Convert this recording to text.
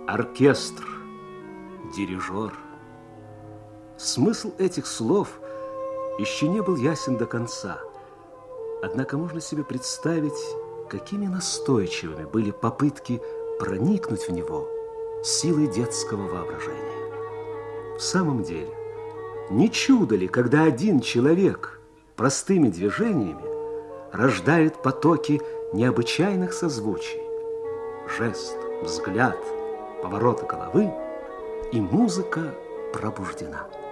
оркестр, дирижер. Смысл этих слов еще не был ясен до конца. Однако можно себе представить, какими настойчивыми были попытки проникнуть в него силой детского воображения. В самом деле, не чудо ли, когда один человек простыми движениями рождает потоки необычайных созвучий? Жест, взгляд, повороты головы, и музыка пробуждена.